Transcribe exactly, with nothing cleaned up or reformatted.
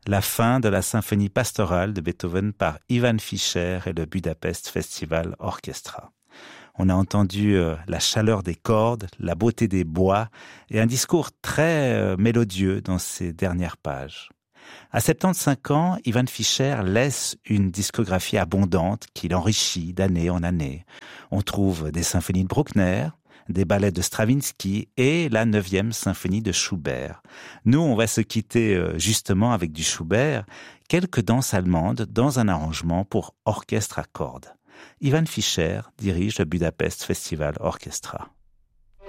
la fin de la symphonie pastorale de Beethoven par Ivan Fischer et le Budapest Festival Orchestra. On a entendu euh, la chaleur des cordes, la beauté des bois et un discours très euh, mélodieux dans ces dernières pages. À soixante-quinze ans, Ivan Fischer laisse une discographie abondante qu'il enrichit d'année en année. On trouve des symphonies de Bruckner, des ballets de Stravinsky et la neuvième symphonie de Schubert. Nous, on va se quitter euh, justement avec du Schubert, quelques danses allemandes dans un arrangement pour orchestre à cordes. Ivan Fischer dirige le Budapest Festival Orchestra.